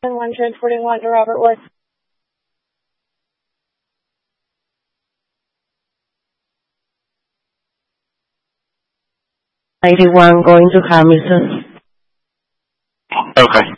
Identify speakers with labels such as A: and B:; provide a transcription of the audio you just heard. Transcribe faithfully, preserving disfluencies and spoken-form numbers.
A: one transporting one to Robert Woods.
B: ninety-one going to Hamilton.
C: Okay.